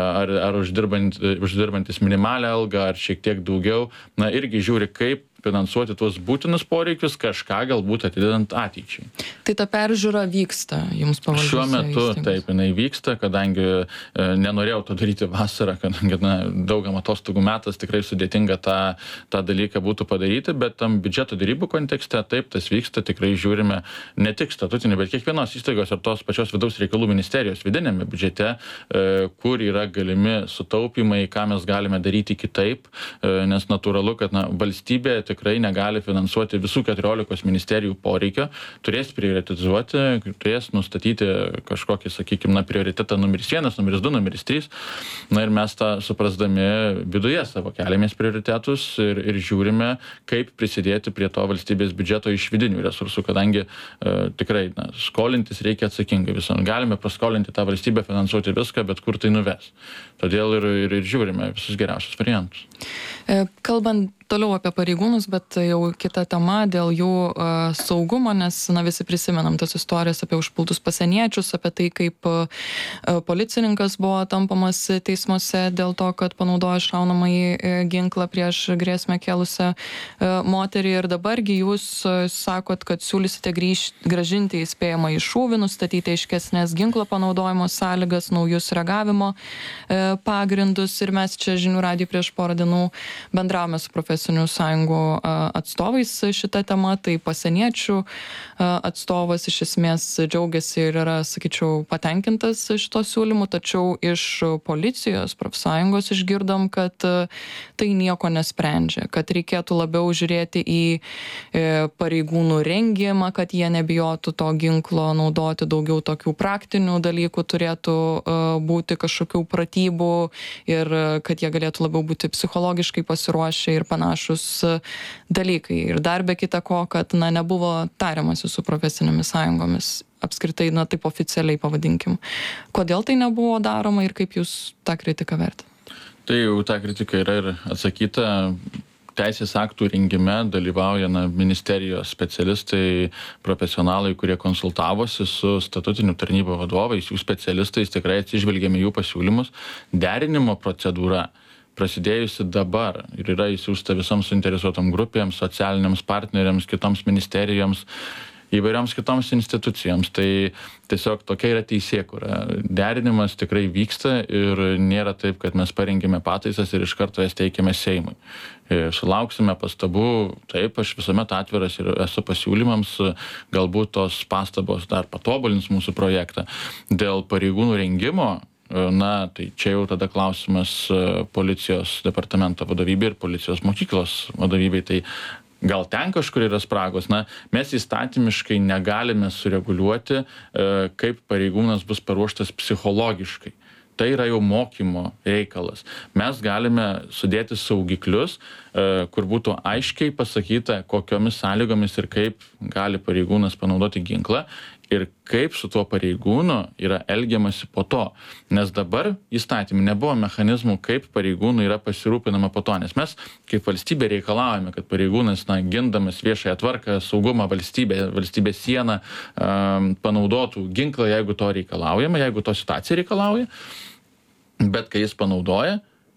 ar uždirbantis minimalią algą, ar šiek tiek daugiau, irgi žiūri, kaip finansuoti tuos būtinus poreikius, kažką galbūt atidedant ateičiai. Tai ta peržiūra vyksta jums pavaldžiose Šiuo metu įstaigose? Taip, jinai vyksta, kadangi nenorėjau to daryti vasarą, kadangi daugam atostogų metas tikrai sudėtinga tą dalyką būtų padaryti, bet tam biudžeto dėrybų kontekste taip, tas vyksta, tikrai žiūrime ne tik statutinį, bet kiekvienos įstaigos ar tos pačios vidaus reikalų ministerijos vidinėme biudžete, kur yra galimi sutaupymai, ką mes galime daryti kitaip, nes natūralu, kad valstybė tikrai negali finansuoti visų 14 ministerijų poreikio, turės prioritizuoti, turės nustatyti kažkokį, sakykime, prioritetą numeris 1, numeris 2, numeris 3. Ir mes tą suprasdami viduje savo keliamės prioritetus ir žiūrime, kaip prisidėti prie to valstybės biudžeto iš vidinių resursų, kadangi tikrai skolintis reikia atsakingai visą. Galime praskolinti tą valstybę, finansuoti viską, bet kur tai nuves. Todėl ir žiūrime visus geriausius variantus. Kalbant toliau apie pareigūnus, bet jau kita tema dėl jų saugumo, nes visi prisimenam tas istorijas apie užpultus pasieniečius, apie tai, kaip policininkas buvo tampamas teismuose dėl to, kad panaudojo šaunamąjį ginklą prieš grėsmę kėlusią moterį. Ir dabargi jūs sakot, kad siūlysite grąžinti įspėjamą į šūvį, nustatyti aiškesnės ginklo panaudojimo sąlygas, naujus reagavimo pagrindus. Ir mes čia Žinių radijuj prieš porą dienų bendravome su profesinių sąjungų atstovais šitą temą. Tai pasieniečių atstovas iš esmės džiaugiasi ir yra, sakyčiau, patenkintas šito siūlymu, tačiau iš policijos profsąjungos išgirdom, kad tai nieko nesprendžia, kad reikėtų labiau žiūrėti į pareigūnų rengimą, kad jie nebijotų to ginklo naudoti, daugiau tokių praktinių dalykų turėtų būti, kažkokių pratybų, ir kad jie galėtų labiau būti psichologiškai pasiruošę ir panašus dalykai. Ir dar be kita ko, kad nebuvo tariamasi su profesinėmis sąjungomis. Apskritai, taip oficialiai pavadinkim. Kodėl tai nebuvo daroma ir kaip jūs tą kritiką vertinate? Tai jau ta kritika yra ir atsakyta. Teisės aktų rengime dalyvauja ministerijos specialistai, profesionalai, kurie konsultavosi su statutinių tarnybų vadovais, jų specialistais, tikrai atsižvelgėme jų pasiūlymus. Derinimo procedūra prasidėjusi dabar ir yra įsiųsta visoms suinteresuotom grupėms, socialiniams partneriams, kitoms ministerijoms, įvairioms kitoms institucijoms. Tai tiesiog tokia yra teisėkūra. Derinimas tikrai vyksta ir nėra taip, kad mes parengėme pataisas ir iš karto jas teikiame Seimui. Sulauksime pastabų, taip, aš visuomet atviras ir esu pasiūlymams, galbūt tos pastabos dar patobulins mūsų projektą. Dėl pareigūnų rengimo, tai čia jau tada klausimas policijos departamento vadovybė ir policijos mokyklos vadovybei. Tai gal ten kažkur yra spragos. Mes įstatymiškai negalime sureguliuoti, kaip pareigūnas bus paruoštas psichologiškai. Tai yra jau mokymo reikalas. Mes galime sudėti saugiklius, kur būtų aiškiai pasakyta, kokiomis sąlygomis ir kaip gali pareigūnas panaudoti ginklą ir kaip su tuo pareigūnu yra elgiamasi po to. Nes dabar įstatymai nebuvo mechanizmų, kaip pareigūnų yra pasirūpinama po to. Nes mes kaip valstybė reikalavome, kad pareigūnas, gindamas viešąją tvarką, saugumą, valstybės sieną, panaudotų ginklą, jeigu to reikalaujama, jeigu to situacija reikalauja. Bet kai jis panaudoja,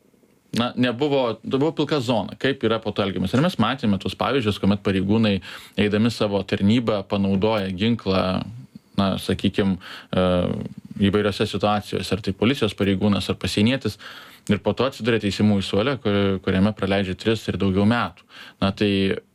buvo pilka zona, kaip yra po to elgiamas. Ir mes matėme tuos pavyzdžius, kuomet pareigūnai, eidami savo tarnybą, panaudoja ginklą, sakykime, įvairiose situacijose, ar tai policijos pareigūnas, ar pasienietis, ir po to atsiduria teisiamųjų suole, kuriame praleidžia 3 ir daugiau metų. Tai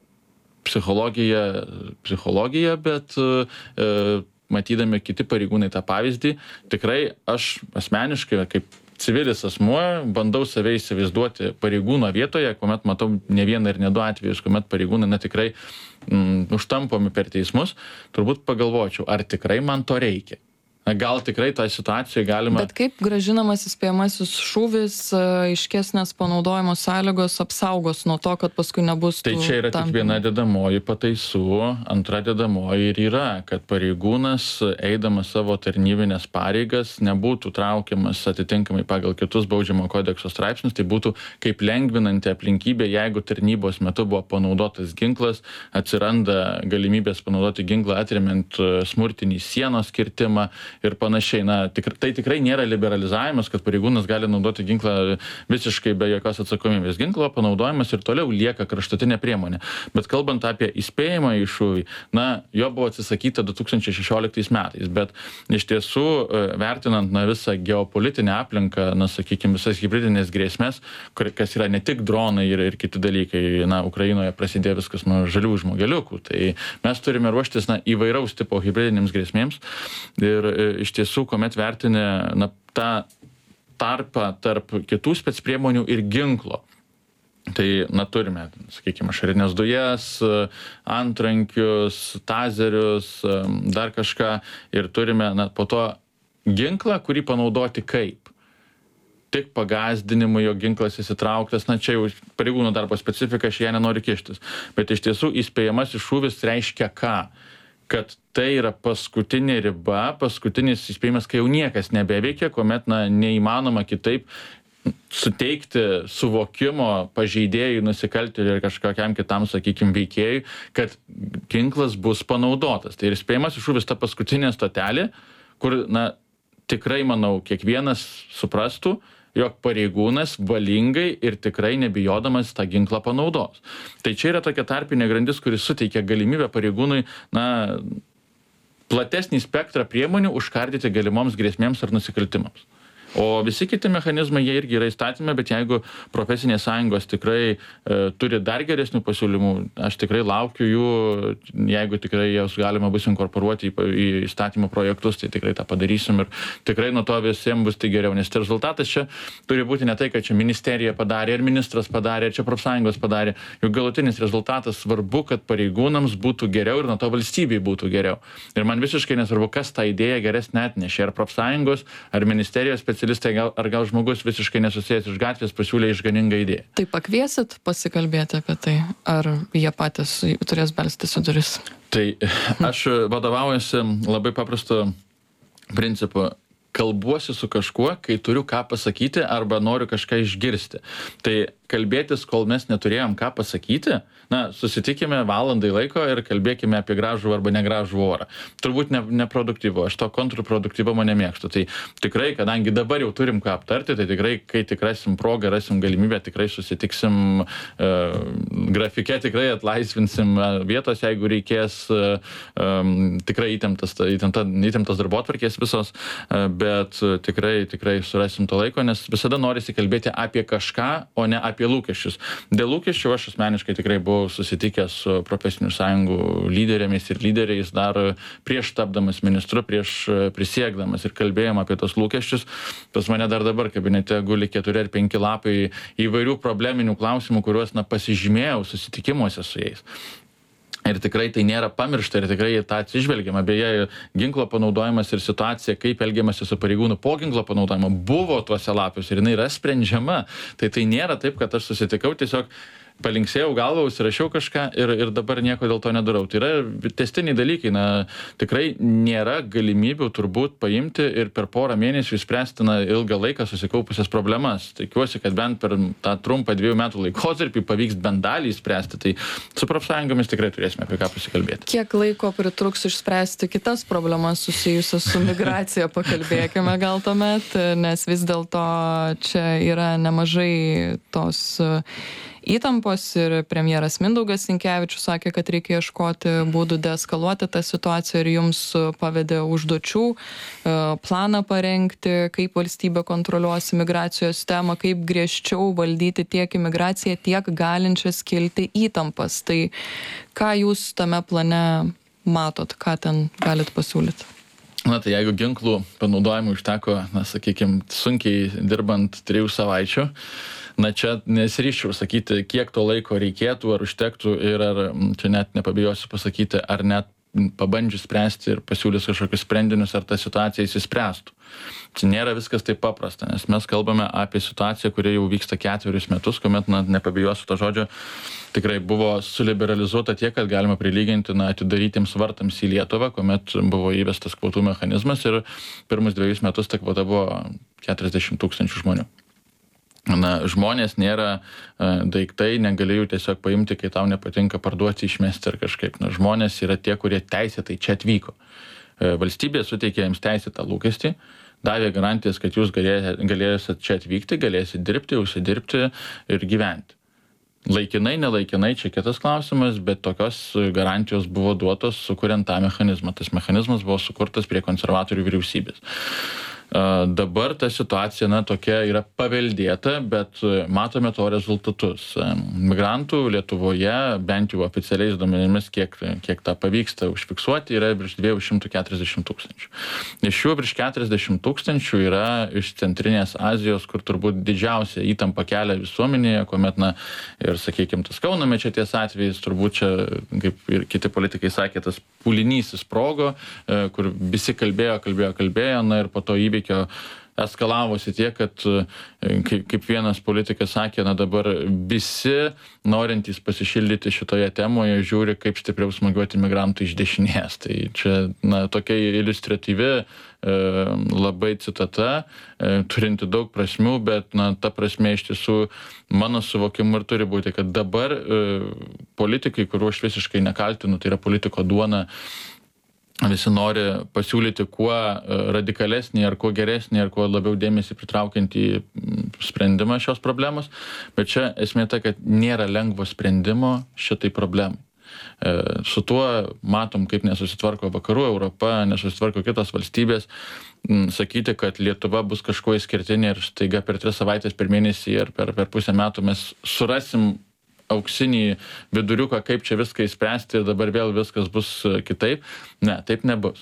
psichologija, bet matydami kiti pareigūnai tą pavyzdį, tikrai aš asmeniškai, kaip civilis asmuo, bandau save įsivaizduoti pareigūno vietoje, kuomet matau ne vieną ir ne 2 atvejus, kuomet pareigūnai tikrai užtampomi per teismus, turbūt pagalvočiau, ar tikrai man to reikia. Gal tikrai tą situaciją galima... Bet kaip grąžinamas įspėjamasis šūvis, aiškesnės panaudojimo sąlygos apsaugos nuo to, kad paskui nebus... Tai čia yra tik viena dedamoji pataisų, antra dedamoji ir yra, kad pareigūnas, eidamas savo tarnybinės pareigas, nebūtų traukiamas atitinkamai pagal kitus baudžiamo kodekso straipsnius, tai būtų kaip lengvinanti aplinkybė, jeigu tarnybos metu buvo panaudotas ginklas, atsiranda galimybės panaudoti ginklą atremiant smurtinį sienos kirtimą ir panašiai. Tai tikrai nėra liberalizavimas, kad pareigūnas gali naudoti ginklą visiškai be jokios atsakomybės. Ginklo panaudojimas ir toliau lieka kraštutinė priemonė. Bet kalbant apie įspėjimą į šūvį, jo buvo atsisakyta 2016 metais, bet iš tiesų, vertinant visą geopolitinę aplinką, sakykime, visas hibridinės grėsmės, kas yra ne tik dronai ir kiti dalykai, Ukrainoje prasidėjo viskas nuo žalių žmogeliukų, tai mes turime ruoštis įvairaus tipo hibridinėms grėsmėms ir iš tiesų, kuomet vertinė tą tarpą tarp kitų specpriemonių ir ginklo. Tai turime, sakykime, ašarinės dujas, antrankius, tazerius, dar kažką ir turime po to ginklą, kurį panaudoti kaip. Tik pagąsdinimui, jo ginklas įsitrauktas, čia jau pareigūno darbo specifika, aš ją nenoriu kištis. Bet iš tiesų įspėjamasis šūvis reiškia ką? Kad tai yra paskutinė riba, paskutinis įspėjimas, kai jau niekas nebeveikia, kuomet neįmanoma kitaip suteikti suvokimo pažeidėjui, nusikaltėliui ir kažkokiam kitam, sakykime, veikėjui, kad ginklas bus panaudotas. Tai ir spėjimas šūvis ta paskutinė stotelė, kur, tikrai, manau, kiekvienas suprastų, jog pareigūnas valingai ir tikrai nebijodamas tą ginklą panaudos. Tai čia yra tokia tarpinė grandis, kuris suteikia galimybę pareigūnui, platesnį spektrą priemonių užkardyti galimoms grėsmėms ar nusikaltimams. O visi kiti mechanizmai, jie irgi yra įstatymė, bet jeigu profesinės sąjungos tikrai turi dar geresnių pasiūlymų, aš tikrai laukiu jų, jeigu tikrai jos galima bus inkorporuoti į įstatymų projektus, tai tikrai tą padarysim ir tikrai nuo to visiems bus tai geriau, nes rezultatas čia turi būti ne tai, kad čia ministerija padarė, ir ministras padarė, ir čia profsąjungos padarė, juk galutinis rezultatas svarbu, kad pareigūnams būtų geriau ir nuo to valstybei būtų geriau. Ir man visiškai nesvarbu, kas tą idėją geresnę atnešė, ar profsąjungos, ar ministerijos specialistai, ar gal žmogus visiškai nesusijęs iš gatvės pasiūlė išganingą idėją. Tai pakviesit pasikalbėti apie tai, ar jie patys turės belstis į duris? Tai aš vadovaujuosi labai paprastu principu. Kalbuosi su kažkuo, kai turiu ką pasakyti arba noriu kažką išgirsti. Tai kalbėtis, kol mes neturėjom ką pasakyti, susitikime valandai laiko ir kalbėkime apie gražų arba negražų orą. Turbūt neproduktyvu, aš to kontrproduktyvumo nemėgstu. Tai tikrai, kadangi dabar jau turim ką aptarti, tai tikrai, kai tik rasim progą, rasim galimybę, tikrai susitiksim grafike, tikrai atlaisvinsim vietos, jeigu reikės, tikrai įtemptas darbotvarkės visos, bet tikrai surasim to laiko, nes visada norisi kalbėti apie kažką, o ne apie lūkesčius. Dėl lūkesčių aš asmeniškai tikrai buvau susitikęs su profesinių sąjungų lyderėmis ir lyderiais dar prieš tapdamas ministru, prieš prisiekdamas ir kalbėjom apie tos lūkesčius. Pas mane dar dabar kabinete guli 4 ar 5 lapai įvairių probleminių klausimų, kuriuos pasižymėjau susitikimuose su jais. Ir tikrai tai nėra pamiršta ir tikrai tą atsižvelgiama. Beje, ginklo panaudojimas ir situacija, kaip elgiamasi su pareigūnu po ginklo panaudojimo, buvo tuose lapiuose ir jinai yra sprendžiama. Tai nėra taip, kad aš susitikau, tiesiog palinksėjau galvą, užsirašiau kažką ir dabar nieko dėl to nedarau. Tai yra tęstiniai dalykai. Tikrai nėra galimybių turbūt paimti ir per porą mėnesių išspręsti ilgą laiką susikaupusias problemas. Tikiuosi, kad bent per tą trumpą 2 metų laikotarpį pavyks bent dalį išspręsti. Tai su profsąjungomis tikrai turėsime apie ką pasikalbėti. Kiek laiko pritruks išspręsti kitas problemas susijusias su migracija, pakalbėkime gal tuomet, nes vis dėlto čia yra nemažai tos įtampos ir premjeras Mindaugas Sinkevičius sakė, kad reikia ieškoti būdų deeskaluoti tą situaciją ir jums pavedė užduočių, planą parengti, kaip valstybė kontroliuos imigracijos temą, kaip griežčiau valdyti tiek imigraciją, tiek galinčias kilti įtampas. Tai ką jūs tame plane matot, ką ten galit pasiūlyti? Tai jeigu ginklų panaudojimui užteko, sakykime, sunkiai dirbant 3 savaičių, čia nesiryščiau sakyti, kiek to laiko reikėtų, ar užtektų ir ar, čia net nepabijosiu pasakyti, ar net pabandžius spręsti ir pasiūlys kažkokius sprendinius, ar ta situacija įsispręstų. Čia nėra viskas taip paprasta, nes mes kalbame apie situaciją, kuri jau vyksta 4 metus, kuomet, nepabijosiu to žodžio, tikrai buvo suliberalizuota tiek, kad galima prilyginti atidarytiems vartams į Lietuvą, kuomet buvo įvestas kvotų mechanizmas ir pirmus 2 metus ta kvota buvo 40 000 žmonių. Žmonės nėra daiktai, negali jų tiesiog paimti, kai tau nepatinka parduoti, išmesti ar kažkaip. Žmonės yra tie, kurie teisėtai čia atvyko. Valstybė suteikė jiems teisėtą lūkestį, davė garantijas, kad jūs galėsite čia atvykti, galėsite dirbti, užsidirbti ir gyventi. Laikinai, nelaikinai, čia kitas klausimas, bet tokios garantijos buvo duotos sukuriant tą mechanizmą. Tas mechanizmas buvo sukurtas prie konservatorių vyriausybės. Dabar ta situacija tokia yra paveldėta, bet matome to rezultatus. Migrantų Lietuvoje, bent jau oficialiais duomenimis, kiek tą pavyksta užfiksuoti, yra virš 240 000. Iš jų virš 40 000 yra iš Centrinės Azijos, kur turbūt didžiausia įtampa kelia visuomenėje, kuomet, ir sakykime, tas Kauno mečetės atvejais, turbūt čia, kaip ir kiti politikai sakė, tas pūlinys įsprogo, kur visi kalbėjo, ir po to įvykio eskalavosi tiek, kad, kaip vienas politikas sakė, na dabar visi norintys pasišildyti šitoje temoje žiūri, kaip stipriau smūgiuoti migrantų iš dešinės. Tai čia, na, tokia iliustratyvi labai citata, turinti daug prasmių, bet, na, ta prasmė iš tiesų mano suvokimu ir turi būti, kad dabar politikai, kuriuo aš visiškai nekaltinu, tai yra politiko duona, visi nori pasiūlyti kuo radikalesnį, ar kuo geresnį, ar kuo labiau dėmesį pritraukiantį sprendimą šios problemos, bet čia esmė ta, kad nėra lengvo sprendimo šitai problemai. Su tuo matom, kaip nesusitvarko vakarų Europa, nesusitvarko kitos valstybės. Sakyti, kad Lietuva bus kažkuo išskirtinė ir staiga per 3 savaitės, per mėnesį ar per pusę metų mes surasim auksinį viduriuką, kaip čia viską įspręsti ir dabar vėl viskas bus kitaip. Ne, taip nebus.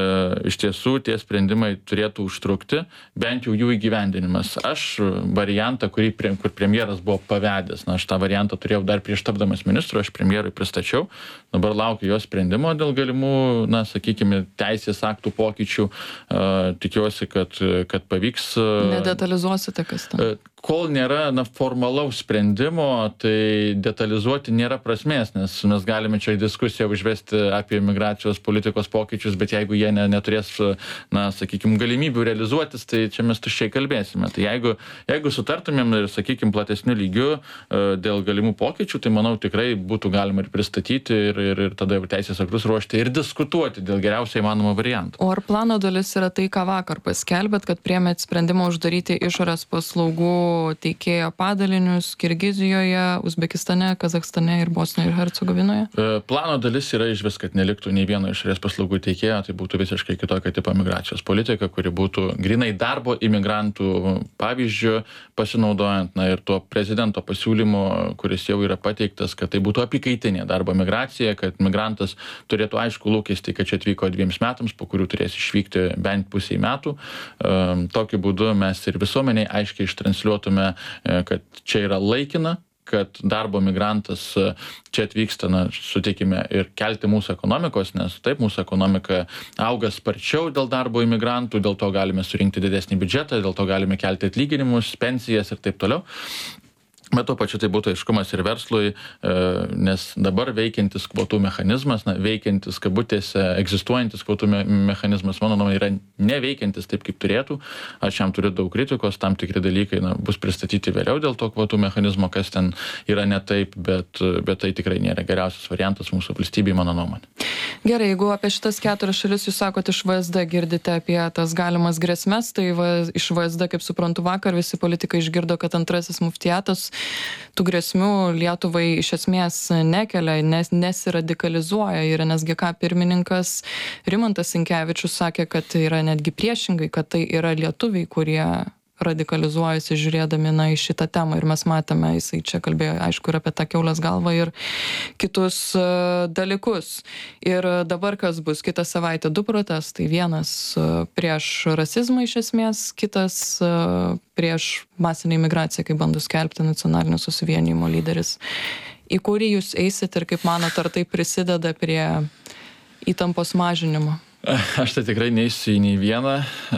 Iš tiesų, tie sprendimai turėtų užtrukti, bent jau jų įgyvendinimas. Aš variantą, kur premjeras buvo pavedęs, aš tą variantą turėjau dar prieš tapdamas ministru, aš premjerui pristačiau, dabar laukiu jo sprendimo dėl galimų, na, sakykime, teisės aktų pokyčių. Tikiuosi, kad pavyks. Nedetalizuosite, kas ten? Kol nėra formalaus sprendimo, tai detalizuoti nėra prasmės, nes mes galime čia diskusiją užvesti apie migracijos politikos pokyčius, bet jeigu jie neturės, na, sakykime, galimybių realizuotis, tai čia mes tuščiai kalbėsime. Tai jeigu sutartumėm ir, sakykime, platesnių lygių dėl galimų pokyčių, tai manau tikrai būtų galima ir pristatyti ir tada jau teisės aktus ruošti ir diskutuoti dėl geriausiai įmanomo varianto. O ar plano dalis yra tai, ką vakar paskelbėt, kad priėmėt sprendimą uždaryti išorės paslaugų teikėjo padalinius Kirgizijoje, Uzbekistane, Kazachstane ir Bosnijoje ir Hercegovinoje? Plano dalis yra išvis, kad neliktų nei vieno išorės paslaugų teikėjo, tai būtų visiškai kitokia tipo migracijos politika, kuri būtų grinai darbo imigrantų pavyzdžių, pasinaudojant, na, ir tuo prezidento pasiūlymu, kuris jau yra pateiktas, kad tai būtų apykaitinė darbo migracija, kad migrantas turėtų aišku lūkestį, kad čia atvyko 2 metams, po kurių turės išvykti bent pusei metų. Tokiu būdu mes ir visuomeniai aiškiai ištransliuotume, kad čia yra laikina, kad darbo migrantas čia atvyksta, na, sutikime, ir kelti mūsų ekonomikos, nes taip, mūsų ekonomika auga sparčiau dėl darbo imigrantų, dėl to galime surinkti didesnį biudžetą, dėl to galime kelti atlyginimus, pensijas ir taip toliau. Bet tuo pačiu tai būtų aiškumas ir verslui, nes dabar veikiantis kvotų mechanizmas, veikiantis kabutėse, egzistuojantis kvotų mechanizmas, mano nuomonė, yra neveikiantis taip, kaip turėtų. Aš jam turiu daug kritikos, tam tikri dalykai bus pristatyti vėliau dėl to kvotų mechanizmo, kas ten yra ne taip, bet tai tikrai nėra geriausias variantas mūsų valstybei, mano nuomonė. Gerai, jeigu apie šitas 4 šalis jūs sakot iš VSD girdite apie tas galimas grėsmes, tai iš VSD, kaip suprantu, vakar visi politikai išgirdo, kad antrasis muftijatas tų grėsmių Lietuvai iš esmės nekelia, nesiradikalizuoja. Ir NSGK pirmininkas Rimantas Sinkevičius sakė, kad tai yra netgi priešingai, kad tai yra lietuviai, kurie radikalizuojasi žiūrėdami į šitą temą. Ir mes matėme, jisai čia kalbėjo, aišku, ir apie tą kiaulės galvą ir kitus dalykus. Ir dabar kas bus? Kitą savaitę 2 protestai. Vienas prieš rasizmą iš esmės, kitas prieš masinę imigraciją, kaip bando skelbti nacionalinio susivienijimo lyderis. Į kurį jūs eisit ir kaip manot, ar tai prisideda prie įtampos mažinimo? Aš tai tikrai neisiu į nei vieną.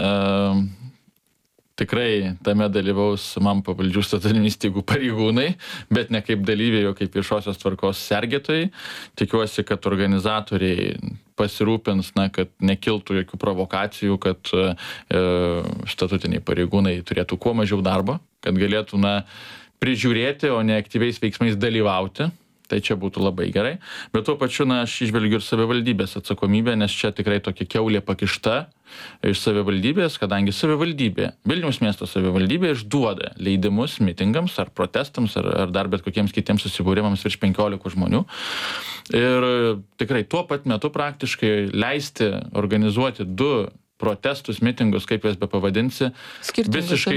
Tikrai tame dalyvaus man pavaldžių statutinių įstaigų pareigūnai, bet ne kaip dalyviai, o kaip viešosios tvarkos sergėtojai. Tikiuosi, kad organizatoriai pasirūpins, kad nekiltų jokių provokacijų, kad statutiniai pareigūnai turėtų kuo mažiau darbo, kad galėtų prižiūrėti, o ne aktyviais veiksmais dalyvauti. Tai čia būtų labai gerai. Bet tuo pačiu, aš išvelgiu ir savivaldybės atsakomybę, nes čia tikrai tokia kiaulė pakišta iš savivaldybės, kadangi savivaldybė, Vilniaus miesto savivaldybė išduoda leidimus mitingams ar protestams ar dar bet kokiems kitiems susibūrimams virš 15 žmonių. Ir tikrai tuo pat metu praktiškai leisti organizuoti 2 protestus, mitingus, kaip jas bepavadinsi, visiškai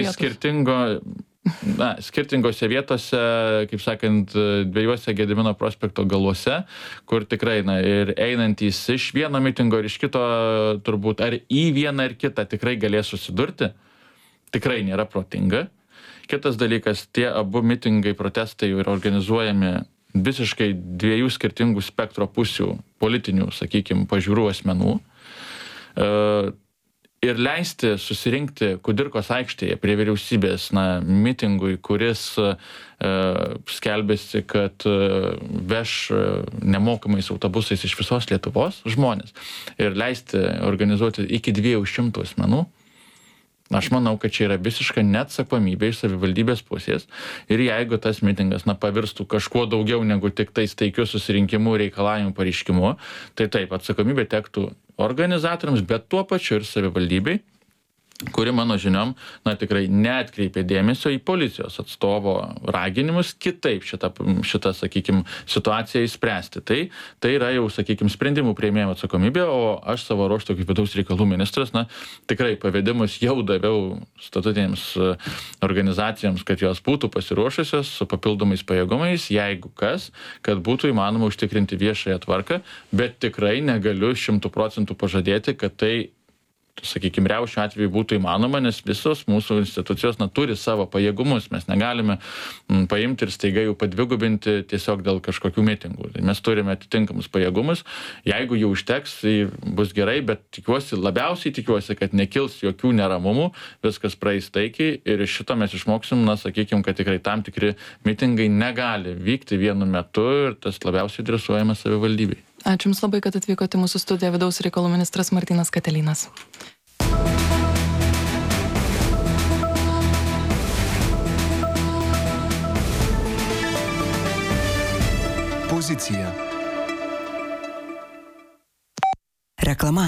skirtingose vietose, kaip sakant, 2 Gedimino prospekto galuose, kur tikrai ir einantys iš vieno mitingo ir iš kito turbūt, ar į vieną ir kitą tikrai galės susidurti, tikrai nėra protinga. Kitas dalykas, tie abu mitingai, protestai yra organizuojami visiškai 2 skirtingų spektro pusių politinių, sakykime, pažiūrų asmenų. ir leisti susirinkti Kudirkos aikštėje prie vyriausybės mitingui, kuris skelbėsi, kad veš nemokamais autobusais iš visos Lietuvos žmonės ir leisti organizuoti iki 200 asmenų. Aš manau, kad čia yra visiška neatsakomybė iš savivaldybės pusės ir jeigu tas mitingas pavirstų kažkuo daugiau negu tik tais taikiu susirinkimu, reikalavimu, pareiškimu, tai taip, atsakomybė tektų organizatoriams, bet tuo pačiu ir savivaldybei, kuri, mano žiniom, tikrai neatkreipė dėmesio į policijos atstovo raginimus kitaip šitą sakykime, situaciją įspręsti. Tai yra jau, sakykime, sprendimų priėmėjimo atsakomybė, o aš savo ruožtu kaip vidaus reikalų ministras, tikrai pavedimus jau daviau statutinėms organizacijoms, kad jos būtų pasiruošusios su papildomais pajėgumais, jeigu kas, kad būtų įmanoma užtikrinti viešąją tvarką, bet tikrai negaliu 100% pažadėti, kad tai sakykime, riaušių atveju būtų įmanoma, nes visos mūsų institucijos turi savo pajėgumus. Mes negalime paimti ir staiga jų padvigubinti tiesiog dėl kažkokių mitingų. Mes turime atitinkamus pajėgumus. Jeigu jų užteks, tai bus gerai, bet labiausiai tikiuosi, kad nekils jokių neramumų, viskas praeis taikiai ir iš šito mes išmoksim, sakykime, kad tikrai tam tikri mitingai negali vykti vienu metu ir tas labiausiai adresuojama savivaldybei. Ačiū Jums labai, kad atvykote į mūsų studiją, vidaus reikalų ministras Martynas Katelynas. Pozicija. Reklama.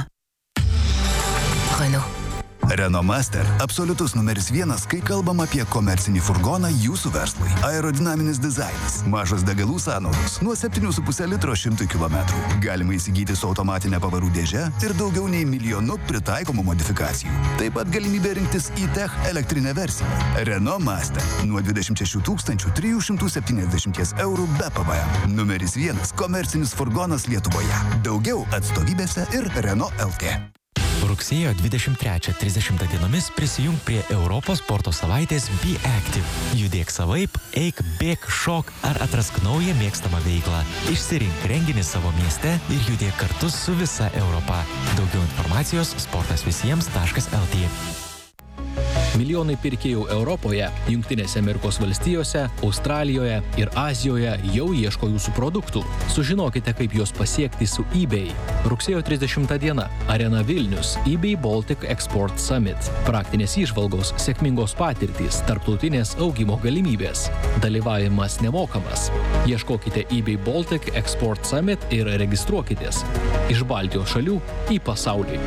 Renault Master – absoliutus numeris 1, kai kalbam apie komercinį furgoną jūsų verslui. Aerodinaminis dizainas, mažos degalų sąnaudos, nuo 7,5 litro 100 km. Galima įsigyti su automatinė pavarų dėže ir daugiau nei 1 milijonu pritaikomų modifikacijų. Taip pat galimybė rinktis e-Tech elektrinę versiją. Renault Master – nuo 26 370 eurų be PVM. Numeris 1 komercinis furgonas Lietuvoje. Daugiau atstovybėse ir Renault LT. Rugsėjo 23-30 dienomis prisijung prie Europos sporto savaitės Be Active. Judėk savaip, eik, bėk, šok ar atrask naują mėgstamą veiklą. Išsirink renginį savo mieste ir judėk kartu su visa Europa. Daugiau informacijos sportasvisiems.lt. Milijonai pirkėjų Europoje, Jungtinėse Amerikos valstijose, Australijoje ir Azijoje jau ieško jūsų produktų. Sužinokite, kaip juos pasiekti su eBay. Rugsėjo 30 diena. Arena Vilnius. eBay Baltic Export Summit. Praktinės įžvalgos, sėkmingos patirtys, tarptautinės augimo galimybės. Dalyvavimas nemokamas. Ieškokite eBay Baltic Export Summit ir registruokitės. Iš Baltijos šalių į pasaulį.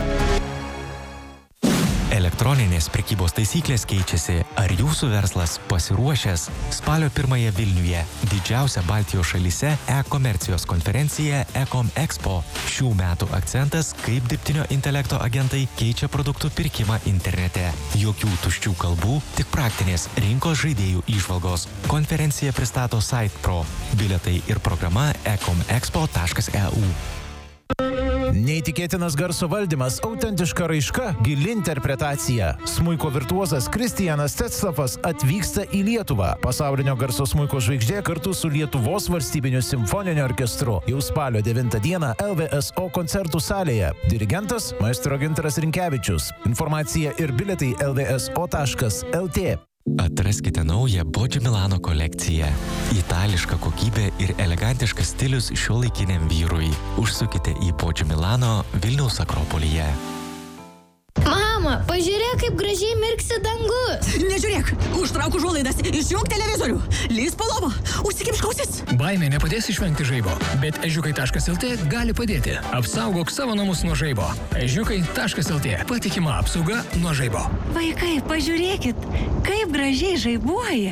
Elektroninės prekybos taisyklės keičiasi. Ar jūsų verslas pasiruošęs? Spalio 1 Vilniuje didžiausia Baltijos šalyse e-komercijos konferencija Ecom Expo. Šių metų akcentas, kaip dirbtinio intelekto agentai keičia produktų pirkimą internete. Jokių tuščių kalbų, tik praktinės rinkos žaidėjų įžvalgos. Konferencija pristato SitePro. Bilietai ir programa ecomexpo.eu. Neįtikėtinas garso valdymas, autentiška raiška, gili interpretacija. Smuiko virtuozas Kristijanas Tetslavas atvyksta į Lietuvą. Pasaulinio garso smuiko žvaigždė kartu su Lietuvos valstybiniu simfoniniu orkestru. Jau spalio 9 dieną LVSO koncertų salėje. Dirigentas maestro Gintaras Rinkevičius. Informacija ir bilietai lvso.lt. Atraskite naują Bodžio Milano kolekciją. Itališka kokybė ir elegantiškas stilius šiuolaikiniam vyrui. Užsukite į Bodžio Milano Vilniaus Akropolyje. Mama, pažiūrėk, kaip gražiai mirksi dangus. Nežiūrėk, užtrauk užuolaidas, išjunk televizorių, lįs po lovą, užsikimšk ausis. Baimė nepadės išvengti žaibo, bet ežiukai.lt gali padėti. Apsaugok savo namus nuo žaibo. Ežiukai.lt. Patikima apsauga nuo žaibo. Vaikai, pažiūrėkit, kaip gražiai žaibuoja.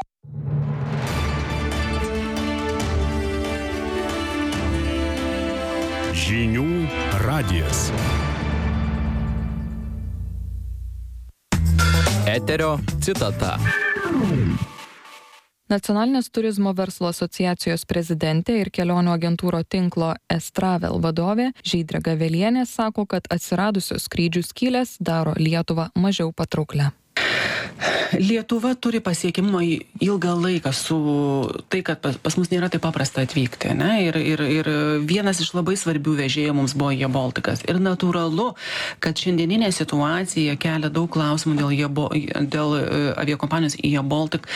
Žinių radijas. Eterio citata. Nacionalinės turizmo verslo asociacijos prezidentė ir kelionių agentūro tinklo S-Travel vadovė Žydrė Gavelienė sako, kad atsiradusios skrydžių skylės daro Lietuvą mažiau patrauklę. Lietuva turi pasiekimą ilgą laiką su tai, kad pas mus nėra taip paprasta atvykti. Ne? Ir vienas iš labai svarbių vežėjų mums buvo Air Balticas. Ir natūralu, kad šiandieninė situacija kelia daug klausimų dėl aviakompanijos Air Baltic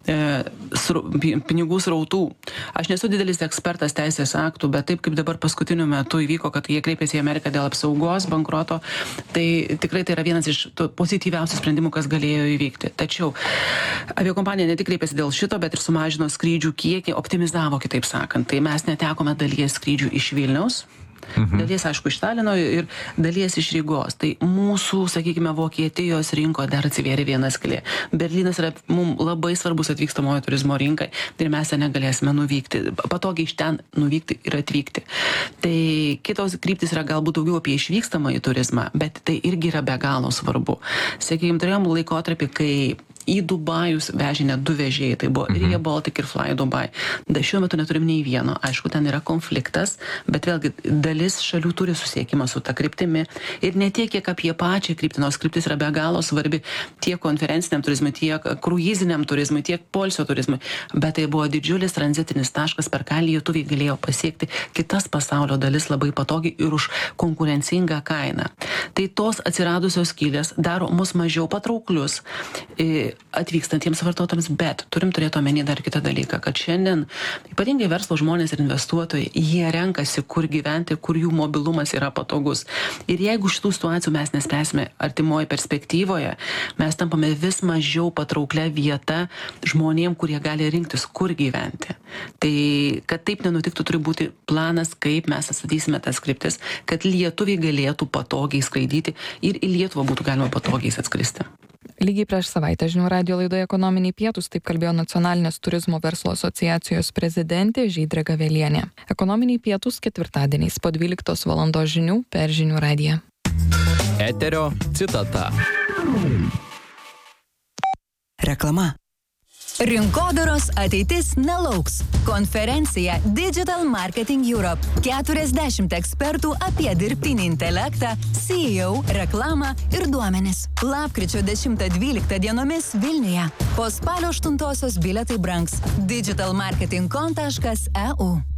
pinigų srautų. Aš nesu didelis ekspertas teisės aktų, bet taip kaip dabar paskutiniu metu įvyko, kad jie kreipėsi į Ameriką dėl apsaugos, bankroto, tai tikrai tai yra vienas iš pozityviausių sprendimų, kas galėjo įvykti. Tačiau aviakompanija ne tik kreipėsi dėl šito, bet ir sumažino skrydžių kiekį, optimizavo, kitaip sakant. Tai mes netekome dalies skrydžių iš Vilniaus, dalies, aišku, iš Talino ir dalies iš Rygos. Tai mūsų, sakykime, Vokietijos rinko dar atsivėrė viena skylė. Berlynas yra mums labai svarbus atvykstamojo turizmo rinkai ir mes ten negalėsime nuvykti, patogiai iš ten nuvykti ir atvykti. Tai kitos kryptis yra galbūt daugiau apie išvykstamąjį turizmą, bet tai irgi yra be galo svarbu. Sakykime, turėjom laikotarpį, kai į Dubajus vežė net 2 vežėjai, tai buvo ir Air Baltic ir Fly Dubai. Šiuo metu neturim nei vieno, aišku, ten yra konfliktas, bet vėlgi dalis šalių turi susiekimą su ta kryptimi ir ne tiek, kiek apie pačią kryptį, nors kryptis yra be galo svarbi tiek konferenciniam turizmui, tiek kruiziniam turizmui, tiek poilsio turizmui, bet tai buvo didžiulis tranzitinis taškas, per ką lietuviai galėjo pasiekti kitas pasaulio dalis labai patogiai ir už konkurencingą kainą. Tai tos atsiradusios skylės daro mus mažiau patrauklius atvykstantiems vartotojams, bet turim turėti omeny dar kitą dalyką, kad šiandien ypatingai verslo žmonės ir investuotojai, jie renkasi, kur gyventi, kur jų mobilumas yra patogus. Ir jeigu šitų situacijų mes nespręsime artimoje perspektyvoje, mes tampame vis mažiau patrauklę vietą žmonėm, kurie gali rinktis, kur gyventi. Tai, kad taip nenutiktų, turi būti planas, kaip mes atstatysime tas kryptis, kad lietuviai galėtų patogiai skraidyti ir į Lietuvą būtų galima patogiai atskristi. Lygiai prieš savaitę žinių radijo laidoje Ekonominiai pietūs taip kalbėjo Nacionalinės turizmo verslo asociacijos prezidentė Žydrė Gavelienė. Ekonominiai pietūs ketvirtadieniais po 12 valandos žinių per žinių radiją. Eterio citata. Reklama. Rinkodaros ateitis nelauks. Konferencija Digital Marketing Europe. 40 ekspertų apie dirbtinį intelektą, CEO, reklamą ir duomenis. Lapkričio 10-12 dienomis Vilniuje. Po spalio 8 bilietai brangs. digitalmarketing.com.eu